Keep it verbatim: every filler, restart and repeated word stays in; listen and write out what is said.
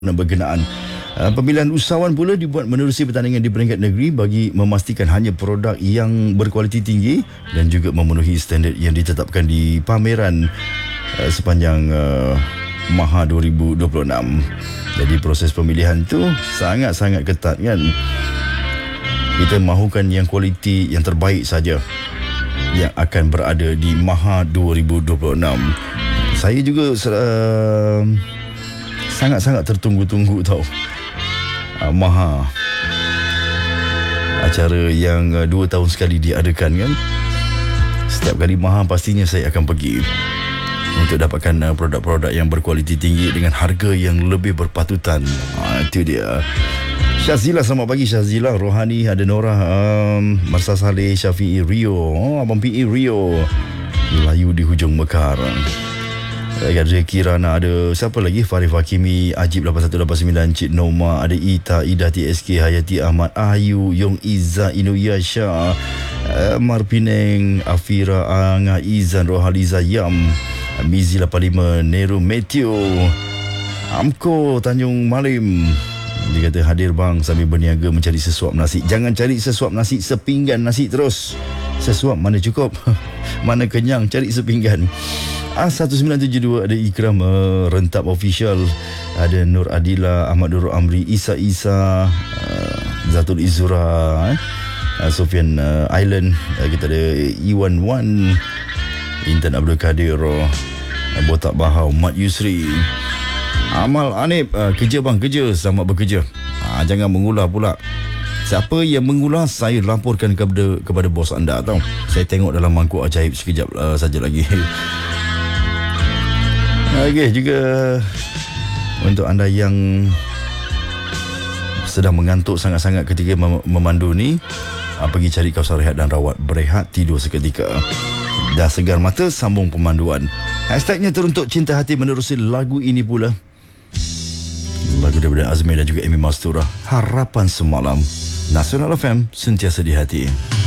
berkenaan. Uh, pemilihan usahawan pula dibuat menerusi pertandingan di peringkat negeri bagi memastikan hanya produk yang berkualiti tinggi dan juga memenuhi standard yang ditetapkan di pameran uh, sepanjang uh, Maha dua ribu dua puluh enam. Jadi proses pemilihan tu sangat-sangat ketat kan. Kita mahukan yang kualiti yang terbaik saja yang akan berada di Maha dua ribu dua puluh enam. Saya juga uh, sangat-sangat tertunggu-tunggu tau. Uh, Maha, acara yang uh, dua tahun sekali diadakan kan. Setiap kali Maha pastinya saya akan pergi untuk dapatkan uh, produk-produk yang berkualiti tinggi dengan harga yang lebih berpatutan. uh, Itu dia. Syazila, selamat pagi Syazila. Rohani, ada Norah, um, Marsa Saleh, Syafi'i, Rio, oh, Abang P E Rio, Layu di hujung Mekar. Ada Kirana, ada siapa lagi? Farif Hakimi, Ajib lapan satu lapan sembilan, Cik Noma, ada Ita, Ida T S K, Hayati Ahmad, Ayu, Yong Iza, Inuyasha, uh, Marpineng, Afira, Anga Izan, Rohaliza Yam, Mizi lapan lima, Nero Matthew, Amko, Tanjung Malim. Dia kata hadir bang sambil berniaga mencari sesuap nasi. Jangan cari sesuap nasi, sepinggan nasi terus. Sesuap mana cukup, mana kenyang, cari sepinggan. A satu sembilan tujuh dua, ada Ikram uh, Rentap Official, ada Nur Adila, Ahmad Nurul Amri, Isa Isa, uh, Zatul Izura, eh? uh, Sofian uh, Island, uh, kita ada Iwan Wan, Intan Abdul Kadir, uh, Botak Bahau, Mat Yusri, Amal Anip, uh, kerja bang, kerja, selamat bekerja. uh, Jangan mengulah pula. Siapa yang mengulah, saya laporkan kepada kepada bos anda tau. Saya tengok dalam mangkuk ajaib sekejap uh, saja lagi. Okey, juga untuk anda yang sedang mengantuk sangat-sangat ketika mem- memandu ni, uh, pergi cari kawasan rehat dan rawat. Berehat, tidur seketika. Dah segar mata, sambung pemanduan. Hashtagnya teruntuk cinta hati menerusi lagu ini pula. Lagu daripada Azmi dan juga Amy Mastura, Harapan Semalam. Nasional F M, sentiasa di hati.